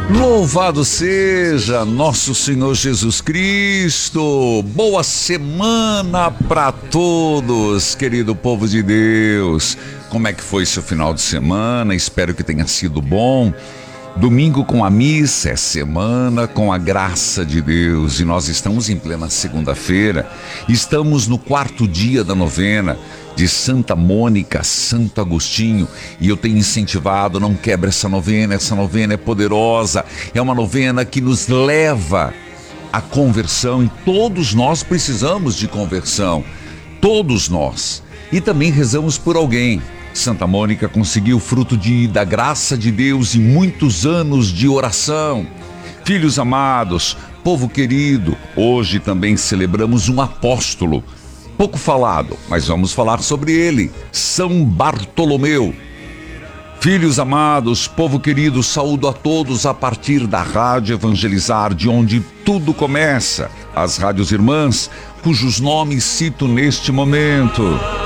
Louvado seja nosso Senhor Jesus Cristo. Boa semana para todos, querido povo de Deus. Como é que foi seu final de semana? Espero que tenha sido bom. Domingo com a missa é semana com a graça de Deus e nós estamos em plena segunda-feira. Estamos no 4º dia da novena de Santa Mônica, Santo Agostinho, e eu tenho incentivado, não quebre essa novena é poderosa, é uma novena que nos leva à conversão e todos nós precisamos de conversão, todos nós, e também rezamos por alguém. Santa Mônica conseguiu fruto da graça de Deus e muitos anos de oração. Filhos amados, povo querido, hoje também celebramos um apóstolo, pouco falado, mas vamos falar sobre ele, São Bartolomeu. Filhos amados, povo querido, saúdo a todos a partir da Rádio Evangelizar, de onde tudo começa, as rádios irmãs, cujos nomes cito neste momento.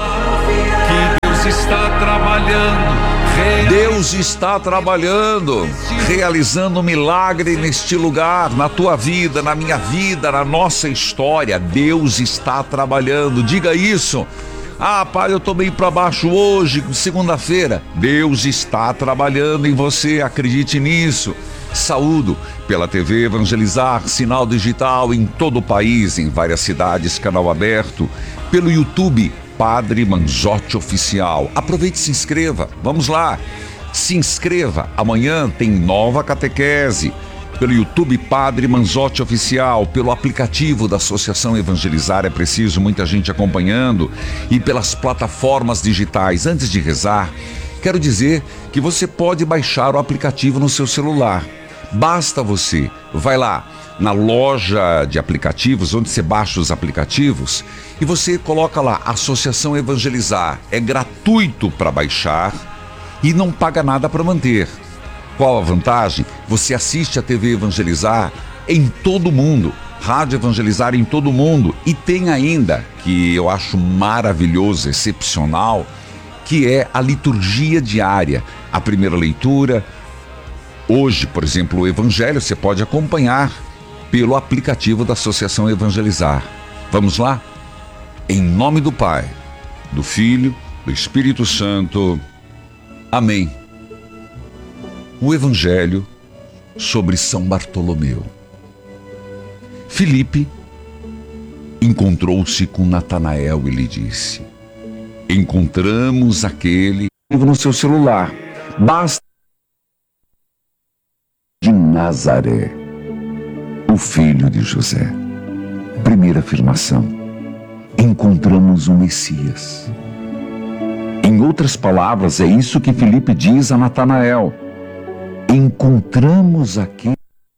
Deus está trabalhando, realizando um milagre neste lugar, na tua vida, na minha vida, na nossa história. Deus está trabalhando, diga isso. Ah, pai, eu tô meio para baixo hoje, segunda-feira. Deus está trabalhando em você, acredite nisso. Saúdo pela TV Evangelizar, sinal digital em todo o país, em várias cidades, canal aberto, pelo YouTube, Padre Manzotti Oficial. Aproveite e se inscreva, vamos lá, se inscreva, amanhã tem nova catequese, pelo YouTube Padre Manzotti Oficial, pelo aplicativo da Associação Evangelizar, é preciso, muita gente acompanhando, e pelas plataformas digitais. Antes de rezar, quero dizer que você pode baixar o aplicativo no seu celular, basta você, vai lá, na loja de aplicativos, onde você baixa os aplicativos, e você coloca lá, Associação Evangelizar. É gratuito para baixar e não paga nada para manter. Qual a vantagem? Você assiste a TV Evangelizar em todo o mundo, Rádio Evangelizar em todo o mundo, e tem ainda, que eu acho maravilhoso, excepcional, que é a liturgia diária, a primeira leitura. Hoje, por exemplo, o Evangelho você pode acompanhar pelo aplicativo da Associação Evangelizar. Vamos lá? Em nome do Pai, do Filho, do Espírito Santo. Amém. O Evangelho sobre São Bartolomeu. Filipe encontrou-se com Natanael e lhe disse: encontramos aquele no seu celular. Basta de Nazaré, o filho de José. Primeira afirmação: encontramos o Messias. Em outras palavras, é isso que Filipe diz a Natanael: encontramos aquele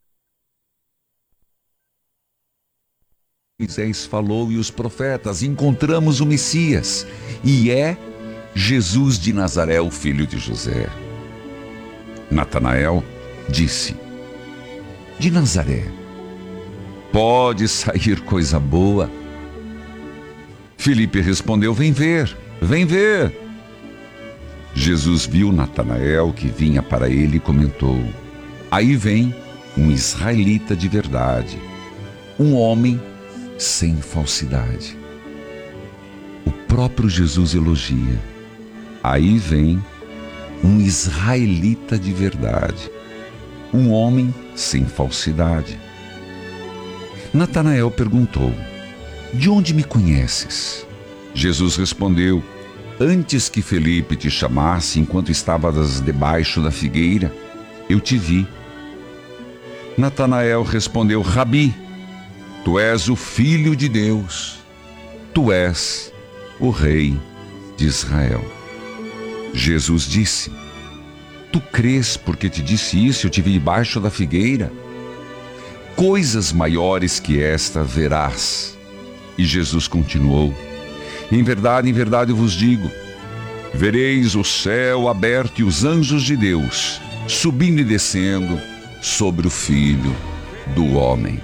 que Moisés falou e os profetas, encontramos o Messias, e é Jesus de Nazaré, o filho de José. Natanael disse: de Nazaré pode sair coisa boa? Filipe respondeu: vem ver, vem ver. Jesus viu Natanael que vinha para ele e comentou: aí vem um israelita de verdade, um homem sem falsidade. O próprio Jesus elogia: aí vem um israelita de verdade, um homem sem falsidade. Natanael perguntou: de onde me conheces? Jesus respondeu: antes que Felipe te chamasse, enquanto estavas debaixo da figueira, eu te vi. Natanael respondeu: Rabi, tu és o Filho de Deus, tu és o Rei de Israel. Jesus disse: tu crês porque te disse isso, eu te vi debaixo da figueira? Coisas maiores que esta verás. E Jesus continuou: em verdade eu vos digo, vereis o céu aberto e os anjos de Deus subindo e descendo sobre o Filho do Homem.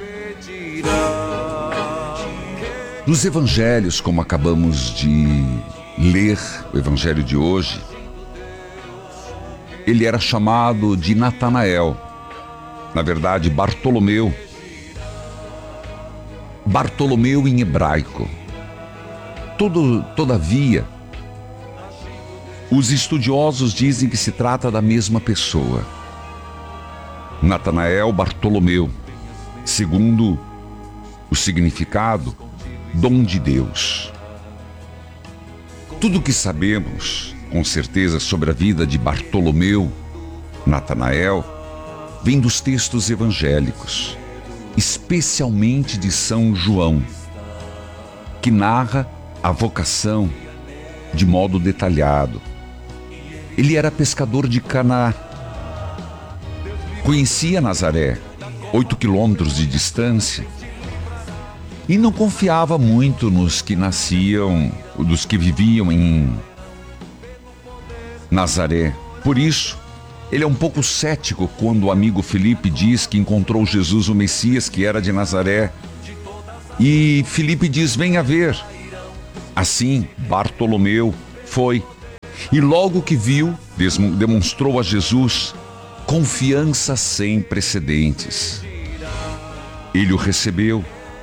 Nos evangelhos, como acabamos de ler o evangelho de hoje, ele era chamado de Natanael. Na verdade, Bartolomeu. Bartolomeu em hebraico. Todavia, os estudiosos dizem que se trata da mesma pessoa. Natanael Bartolomeu, segundo o significado, dom de Deus. Tudo o que sabemos, com certeza, sobre a vida de Bartolomeu, Natanael, vem dos textos evangélicos, especialmente de São João, que narra a vocação de modo detalhado. Ele era pescador de Caná, conhecia Nazaré, 8 quilômetros de distância, e não confiava muito nos que dos que viviam em Nazaré. Por isso, ele é um pouco cético quando o amigo Felipe diz que encontrou Jesus, o Messias, que era de Nazaré. E Felipe diz: venha ver. Assim, Bartolomeu foi. E logo que viu, demonstrou a Jesus confiança sem precedentes. Ele o recebeu.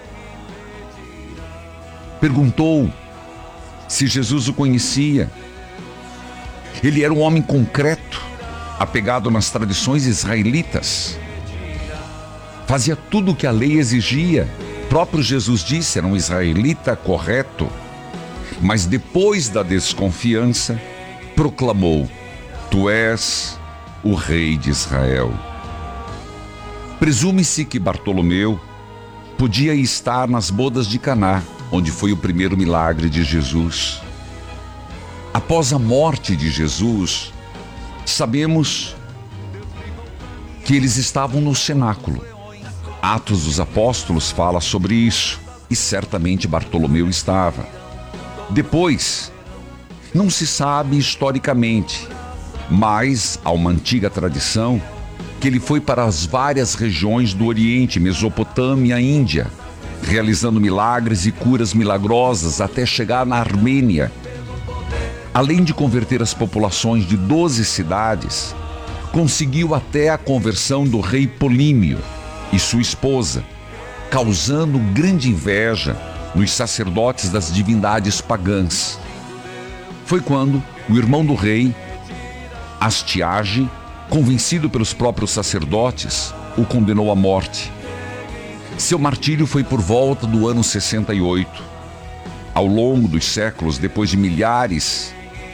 Perguntou se Jesus o conhecia. Ele era um homem concreto, apegado nas tradições israelitas. Fazia tudo o que a lei exigia. O próprio Jesus disse, era um israelita correto. Mas depois da desconfiança, proclamou: tu és o rei de Israel. Presume-se que Bartolomeu podia estar nas bodas de Caná, onde foi o primeiro milagre de Jesus. Após a morte de Jesus, sabemos que eles estavam no cenáculo. Atos dos Apóstolos fala sobre isso, e certamente Bartolomeu estava. Depois, não se sabe historicamente, mas há uma antiga tradição que ele foi para as várias regiões do Oriente, Mesopotâmia, Índia, realizando milagres e curas milagrosas até chegar na Armênia. Além de converter as populações de 12 cidades, conseguiu até a conversão do rei Polímio e sua esposa, causando grande inveja nos sacerdotes das divindades pagãs. Foi quando o irmão do rei, Astiage, convencido pelos próprios sacerdotes, o condenou à morte. Seu martírio foi por volta do ano 68. Ao longo dos séculos, depois de milhares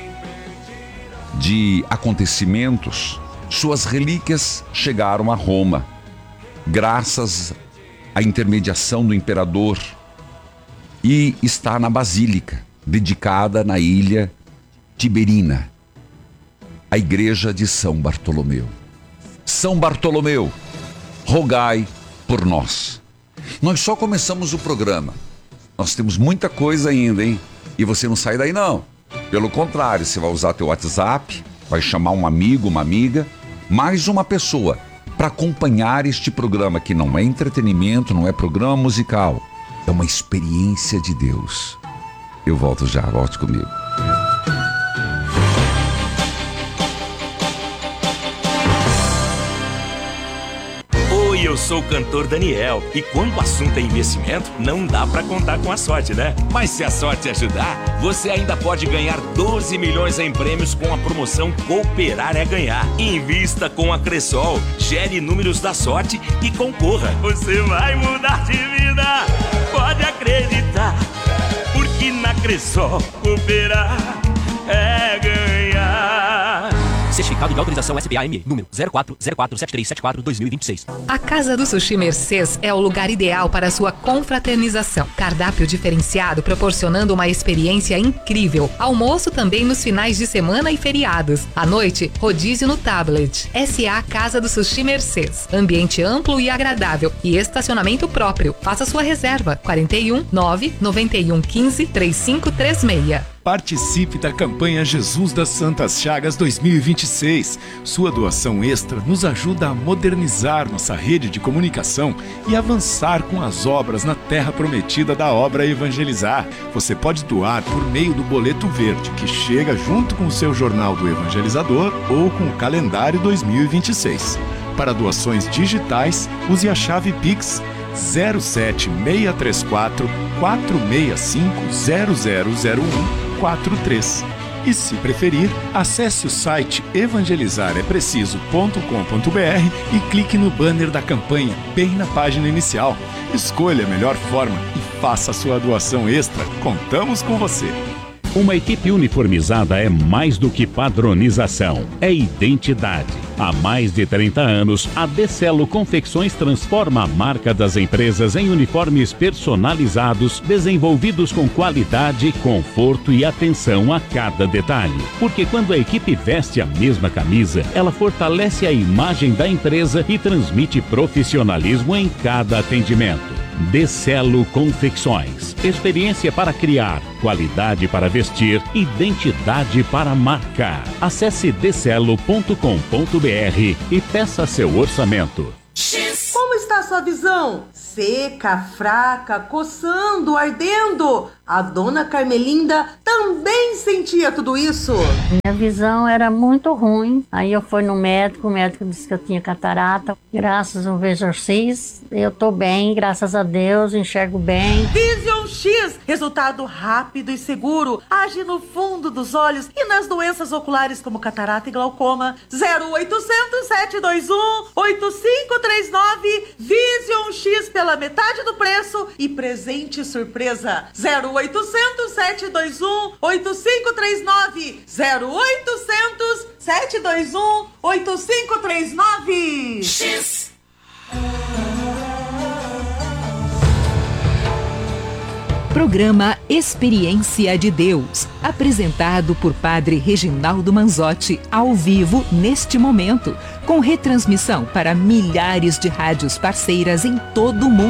de acontecimentos, suas relíquias chegaram a Roma, graças à intermediação do imperador, e está na Basílica, dedicada na ilha Tiberina, a igreja de São Bartolomeu. São Bartolomeu, rogai por nós. Nós só começamos o programa. Nós temos muita coisa ainda, hein? E você não sai daí, não. Pelo contrário, você vai usar teu WhatsApp, vai chamar um amigo, uma amiga, mais uma pessoa, para acompanhar este programa, que não é entretenimento, não é programa musical. É uma experiência de Deus. Eu volto já, volte comigo. Eu sou o cantor Daniel e quando o assunto é investimento, não dá pra contar com a sorte, né? Mas se a sorte ajudar, você ainda pode ganhar 12 milhões em prêmios com a promoção Cooperar é Ganhar. Invista com a Cressol, gere números da sorte e concorra. Você vai mudar de vida, pode acreditar, porque na Cressol cooperar é ganhar. Certificado de autorização SBAME, número 04047374-2026. A Casa do Sushi Mercês é o lugar ideal para a sua confraternização. Cardápio diferenciado, proporcionando uma experiência incrível. Almoço também nos finais de semana e feriados. À noite, rodízio no tablet. SA Casa do Sushi Mercês. Ambiente amplo e agradável e estacionamento próprio. Faça sua reserva. 41 991 15 3536. Participe da campanha Jesus das Santas Chagas 2026. Sua doação extra nos ajuda a modernizar nossa rede de comunicação e avançar com as obras na terra prometida da obra Evangelizar. Você pode doar por meio do boleto verde, que chega junto com o seu jornal do Evangelizador ou com o calendário 2026. Para doações digitais, use a chave Pix 07634 465 000143. E se preferir, acesse o site evangelizarepreciso.com.br e clique no banner da campanha, bem na página inicial. Escolha a melhor forma e faça a sua doação extra. Contamos com você! Uma equipe uniformizada é mais do que padronização, é identidade. Há mais de 30 anos, a Decelo Confecções transforma a marca das empresas em uniformes personalizados, desenvolvidos com qualidade, conforto e atenção a cada detalhe. Porque quando a equipe veste a mesma camisa, ela fortalece a imagem da empresa e transmite profissionalismo em cada atendimento. Decelo Confecções. Experiência para criar, qualidade para vestir, identidade para marcar. Acesse decelo.com.br e peça seu orçamento. Como está a sua visão? Seca, fraca, coçando, ardendo? A dona Carmelinda também sentia tudo isso. Minha visão era muito ruim. Aí eu fui no médico, o médico disse que eu tinha catarata. Graças ao Vision-X, eu tô bem, graças a Deus, enxergo bem. Vision-X, resultado rápido e seguro. Age no fundo dos olhos e nas doenças oculares como catarata e glaucoma. 0800 721 8539. Vision-X pela metade do preço e presente surpresa. 0800 721 8539. 0800 721 8539. X. Programa Experiência de Deus, apresentado por Padre Reginaldo Manzotti, ao vivo neste momento, com retransmissão para milhares de rádios parceiras em todo o mundo.